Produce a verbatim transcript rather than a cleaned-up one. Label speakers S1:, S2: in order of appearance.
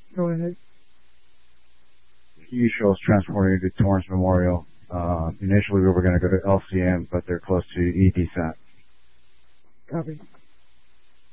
S1: Go ahead.
S2: You show us transporting to Torrance Memorial. Uh, initially we were going to go to L C M, but they're close to E D S A T.
S1: Copy.